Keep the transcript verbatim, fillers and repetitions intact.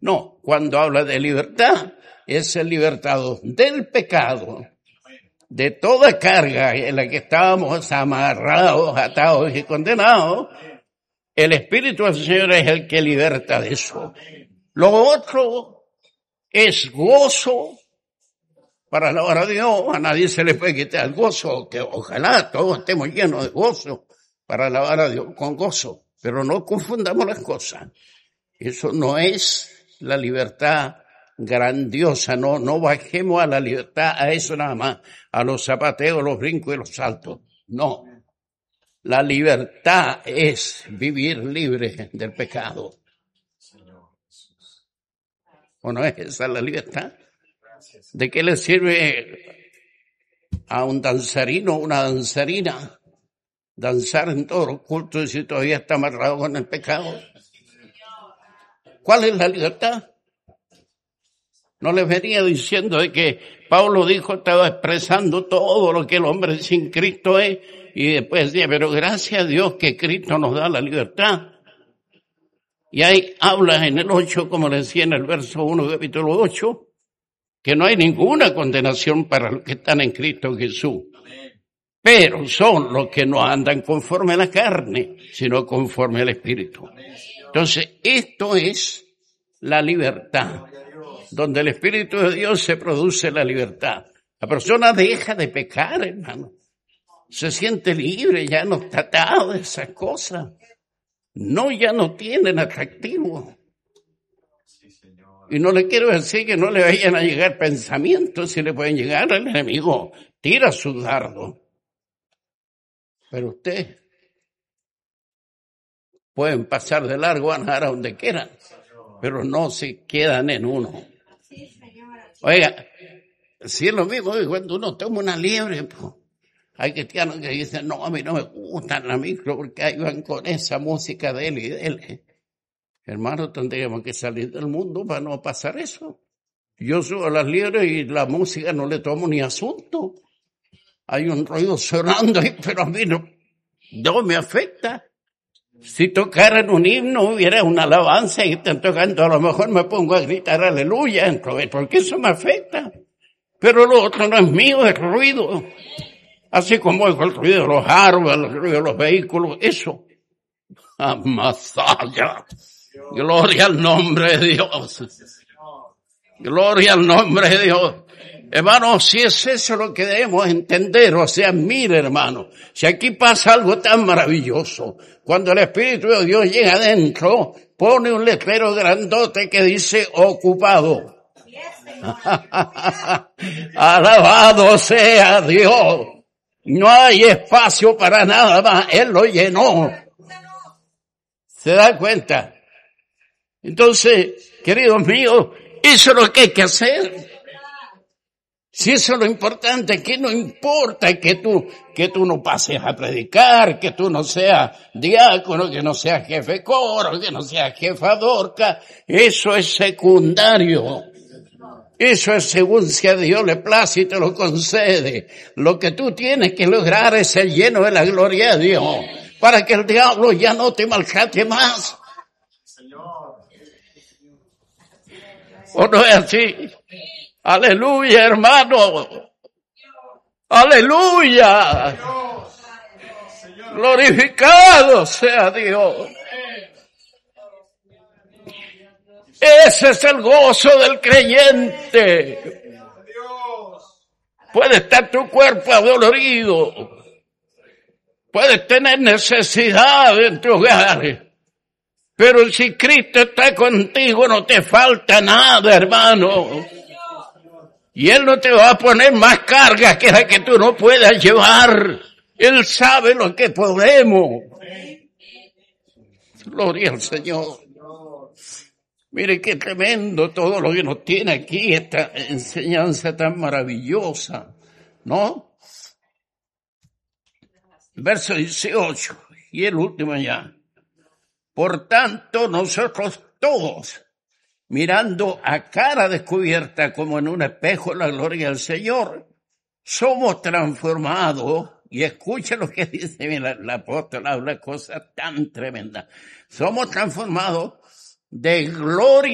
No, cuando habla de libertad, es el libertado del pecado, de toda carga en la que estábamos amarrados, atados y condenados. El Espíritu del Señor es el que liberta de eso. Lo otro es gozo para alabar a Dios. A nadie se le puede quitar el gozo, que ojalá todos estemos llenos de gozo para alabar a Dios con gozo. Pero no confundamos las cosas. Eso no es la libertad grandiosa, no, no bajemos a la libertad, a eso nada más, a los zapateos, los brincos y los saltos. No. La libertad es vivir libre del pecado. ¿O no es esa la libertad? ¿De qué le sirve a un danzarino o una danzarina danzar en todos los cultos si todavía está amarrado con el pecado? ¿Cuál es la libertad? No les venía diciendo de que Pablo dijo, estaba expresando todo lo que el hombre sin Cristo es, y después decía, pero gracias a Dios que Cristo nos da la libertad. Y ahí habla en el ocho, como le decía en el verso uno, capítulo ocho, que no hay ninguna condenación para los que están en Cristo Jesús. Pero son los que no andan conforme a la carne, sino conforme al Espíritu. Entonces, esto es la libertad. Donde el Espíritu de Dios se produce la libertad. La persona deja de pecar, hermano. Se siente libre, ya no está atado de esas cosas. No, ya no tienen atractivo. Y no le quiero decir que no le vayan a llegar pensamientos, si le pueden llegar al enemigo. Tira su dardo. Pero usted pueden pasar de largo a nadar a donde quieran, pero no se quedan en uno. Oiga, si es lo mismo que cuando uno toma una liebre, pues, hay cristianos que dicen, no, a mí no me gustan la micro porque ahí van con esa música de él y de él. Hermano, tendríamos que salir del mundo para no pasar eso. Yo subo a las liebres y la música no le tomo ni asunto. Hay un ruido sonando ahí, pero a mí no, no me afecta. Si tocaran un himno, hubiera una alabanza y están tocando, a lo mejor me pongo a gritar aleluya, porque eso me afecta. Pero lo otro no es mío, es ruido. Así como es el ruido de los árboles, el ruido de los vehículos, eso. Amasaya. Gloria al nombre de Dios. Gloria al nombre de Dios. Hermano, si es eso lo que debemos entender, o sea, mire, hermano, si aquí pasa algo tan maravilloso, cuando el Espíritu de Dios llega adentro, pone un letrero grandote que dice ocupado. Alabado sea Dios. No hay espacio para nada más. Él lo llenó. ¿Se da cuenta? Entonces, queridos míos, eso es lo que hay que hacer. Si eso es lo importante, que no importa que tú, que tú no pases a predicar, que tú no seas diácono, que no seas jefe de coro, que no seas jefa dorca, eso es secundario. Eso es según si a Dios le place y te lo concede. Lo que tú tienes que lograr es ser lleno de la gloria de Dios, para que el diablo ya no te maltrate más. ¿O no es así? Aleluya, hermano. Aleluya. Glorificado sea Dios. Ese es el gozo del creyente. Puede estar tu cuerpo adolorido. Puedes tener necesidad en tu hogar. Pero si Cristo está contigo, no te falta nada, hermano. Y Él no te va a poner más carga que la que tú no puedas llevar. Él sabe lo que podemos. Gloria al Señor. Mire qué tremendo todo lo que nos tiene aquí, esta enseñanza tan maravillosa, ¿no? Verso dieciocho, y el último ya. Por tanto, nosotros todos, mirando a cara descubierta como en un espejo la gloria del Señor, somos transformados. Y escucha lo que dice mira, el apóstol, habla cosas tan tremendas. Somos transformados de gloria